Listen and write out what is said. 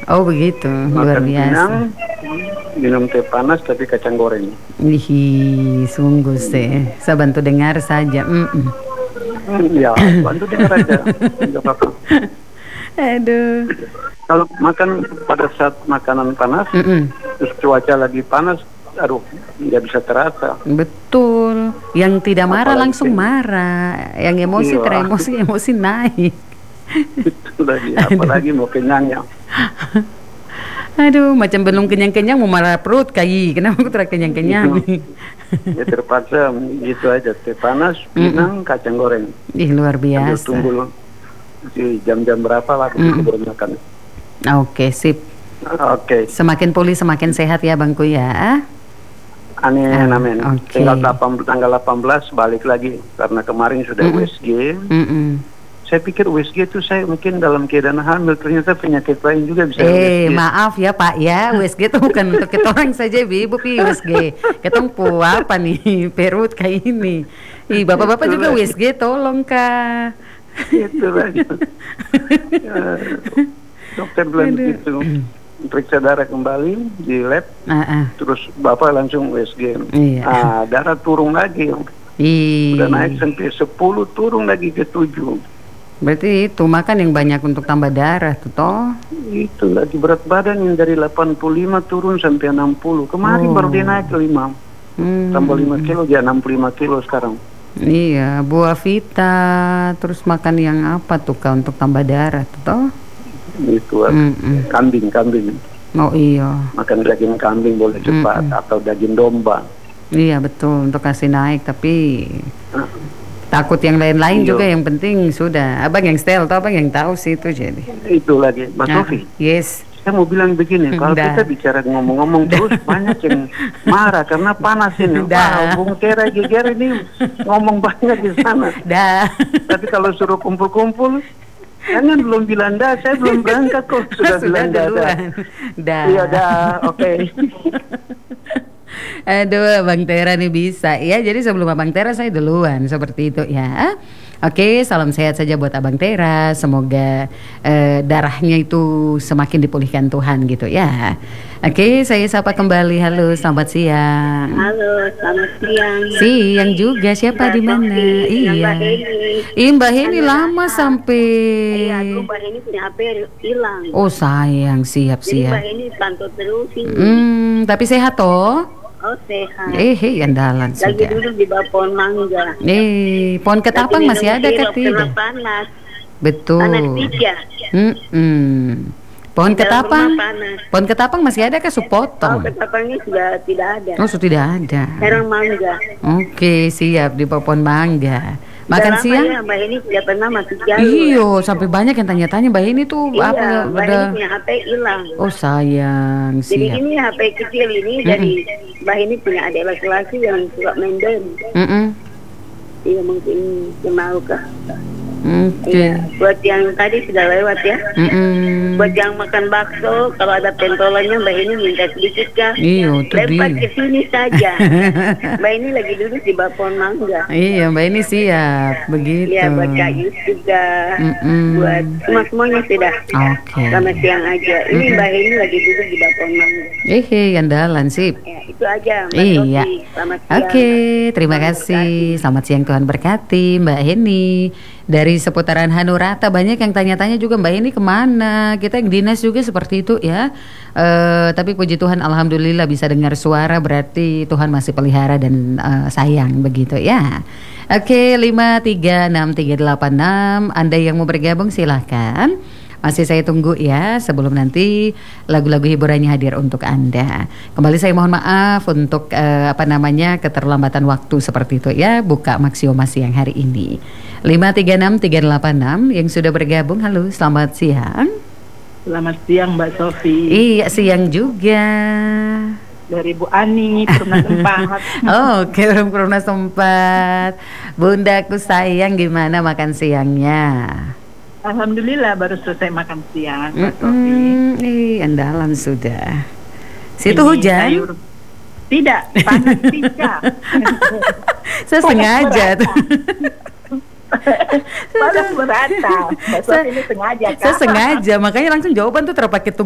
Oh begitu, luar Makan biasa. pinang, minum teh panas tapi kacang goreng. Ih, sungguh sih. Saya bantu dengar saja. Mm-mm. Ya, bantu dengar aja. Nggak apa-apa. Aduh. Kalau makan pada saat makanan panas, Mm-mm. terus cuaca lagi panas, aduh, nggak bisa terasa. Betul. Yang tidak marah Apalagi langsung marah. Yang emosi iya, teremosi, emosi naik. itu lagi. Aduh. Apalagi mau kenyangnya. Aduh, macam belum kenyang-kenyang mau marah perut kayi. Kenapa aku terlalu kenyang-kenyang Itu nih? ya terpaksa gitu aja. Teh panas, Mm-mm. pinang, kacang goreng. Ih, luar Sambil biasa. tunggu di jam-jam berapa lah begitu baru makan. Oke, sip. Oke, Semakin pulih semakin sehat ya Bangku ya. amin, amin. Oke. Tanggal 18 balik lagi karena kemarin sudah Mm-mm. USG. Mm-mm. Saya pikir USG itu saya mungkin dalam keadaan hamil, ternyata penyakit lain juga bisa USG. Maaf ya Pak ya, USG itu bukan untuk kita orang saja, Ibu pi USG. Ketong pu apa nih, perut kayak ini. Ih, bapak-bapak juga Itulah, USG, tolong Kak. itulah. Dokter bilang Aduh. begitu, periksa darah kembali di lab, Ah, ah. terus bapak langsung USG. Iya. Darah turun lagi, Ih, udah naik sampai 10, turun lagi ke 7. berarti itu makan yang banyak untuk tambah darah tuh toh. Itu lagi berat badan yang dari 85 turun sampai 60. Kemarin baru dia naik ke 5. Tambah 5 kilo, dia 65 kilo sekarang. Iya, buah vita, terus makan yang apa tuh Kak untuk tambah darah tuh toh? Itu kambing. Oh iya. Makan daging kambing boleh cepat, atau daging domba. Iya betul, untuk kasih naik, tapi Ah, takut yang lain-lain iya. juga, yang penting sudah. Abang yang style atau abang yang tahu sih itu jadi. Itu lagi, Mas Sofi. Yes. Saya mau bilang begini, kalau Dah. kita bicara ngomong-ngomong terus banyak yang marah karena panas ini. Dah. Wah, Bung Tera Geger ini ngomong banyak di sana. Dah. Tapi kalau suruh kumpul-kumpul, jangan belum bilang dah, saya belum berangkat kok sudah bilang dah. duluan. Dah. Iya dah, oke. Aduh, Bang Tera nih bisa ya. Jadi sebelum Abang Tera saya duluan seperti itu ya. Oke, salam sehat saja buat Abang Tera. Semoga darahnya itu semakin dipulihkan Tuhan gitu ya. Oke, saya sapa kembali. Halo, selamat siang. Halo, selamat siang. Siang juga. Siapa di mana? Iya. Mbak Heni lama sampai. Iya, tuh Mbak Heni punya HP hilang. Oh sayang, Jadi Mbak siap-siap. Heni pantau terus ini. Tapi sehat toh? Oh, sehat. Andalan Lagi sudah. duduk di bawah pohon mangga. Pohon ketapang Lagi masih minum ada sirup kah karena tidak? panas. Betul. Panas tiga. Pohon Di dalam ketapang, rumah panas. pohon ketapang masih ada kah Oh, sepotong? ketapangnya sudah tidak ada. Oh sudah ada. Sekarang mangga. Oke siap di pohon mangga. Sudah Makan lama siang? ya, Mbak Heni tidak pernah masuk jalur. Iyo sampai banyak yang tanya-tanya Mbak ini tuh Iya, apa Mbak Heni punya HP hilang. Oh sayang Jadi siap. ini HP kecil ini dari Mbak Heni punya adik laki-laki yang suka main game. Mm-mm. Iya mungkin kenal kah? Oke. Iya. Buat yang tadi sudah lewat ya. Mm-mm. Buat yang makan bakso, kalau ada pentolannya Mbak ini minta sedikit kah? Iyo tuh Lempar dia. ke sini saja. Mbak ini lagi duduk di bawah pohon mangga. Iya Mbak ini siap begitu. Iya, buat Kak Yus juga. Buat semuanya sudah. Oke. Selamat siang aja. Ini Mbak ini lagi duduk di bawah pohon mangga. Andalan sip. Ya, itu aja Mbak Iya. Sofi. Selamat siang. Oke, terima kasih. Selamat siang Tuhan berkati Mbak Heni. Dari seputaran Hanurata banyak yang tanya-tanya juga Mbak Heni kemana. Kita yang dinas juga seperti itu ya. Tapi puji Tuhan alhamdulillah bisa dengar suara, berarti Tuhan masih pelihara dan sayang begitu ya. Oke, 5363886. Anda yang mau bergabung silahkan. Masih saya tunggu ya, sebelum nanti lagu-lagu hiburannya hadir untuk Anda. Kembali saya mohon maaf untuk keterlambatan waktu seperti itu ya. Buka Maxioma siang hari ini. 5363886 yang sudah bergabung. Halo, selamat siang. Selamat siang Mbak Sofi. Iya, siang juga. Dari Bu Ani, Perumnas 4. Oke, Perumnas 4. Bundaku sayang, gimana makan siangnya? Alhamdulillah baru selesai makan siang Mbak Sofi. Andalan sudah. Situ Ini hujan? sayur. Tidak, panas pica. Saya sengaja tuh. Panas berata. Mbak Sofi ini sengaja Saya Kak. sengaja, makanya langsung jawaban tuh terpakai